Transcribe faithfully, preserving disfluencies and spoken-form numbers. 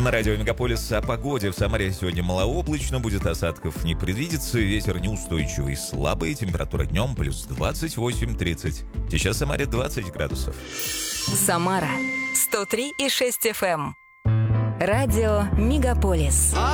На радио Мегаполис о погоде. В Самаре сегодня малооблачно, будет осадков не предвидится, ветер неустойчивый, слабый, температура днем плюс двадцать восемь тридцать. Сейчас в Самаре двадцать градусов. Самара сто три и шесть эф эм. Радио Мегаполис.